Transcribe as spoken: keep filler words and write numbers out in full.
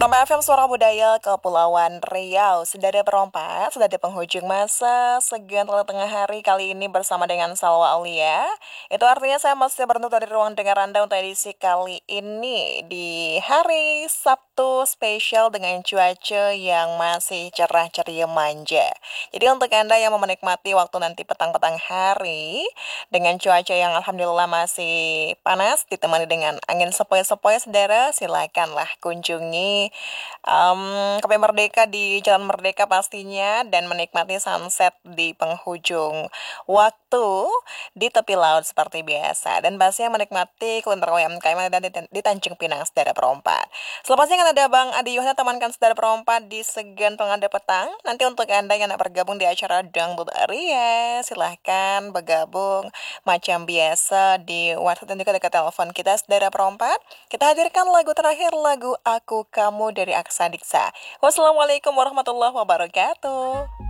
Roma F M Suara Budaya Kepulauan Riau. Sudah ada perompak, sudah ada penghujung masa Segan tengah hari kali ini bersama dengan Salwa Aulia. Itu artinya saya masih bertemu dari ruang dengar Anda untuk edisi kali ini di hari Sabtu spesial dengan cuaca yang masih cerah ceria manja. Jadi untuk Anda yang mau menikmati waktu nanti petang-petang hari dengan cuaca yang alhamdulillah masih panas ditemani dengan angin sepoi-sepoi, saudara, silakanlah kunjungi um, Kafe Merdeka di Jalan Merdeka pastinya dan menikmati sunset di penghujung waktu di tepi laut seperti biasa. Dan pastinya menikmati kuliner U M K M yang ada di, di Tanjung Pinang, saudara perompat. Selepasnya kan ada Bang Adi Yohana temankan saudara perompat di Segan Tengah Petang. Nanti untuk Anda yang nak bergabung di acara Dangdut Ria, silahkan bergabung macam biasa di WhatsApp dan juga dekat telepon kita, saudara perompat. Kita hadirkan lagu terakhir, lagu Aku Kamu dari Aksa Diksa. Wassalamualaikum warahmatullahi wabarakatuh.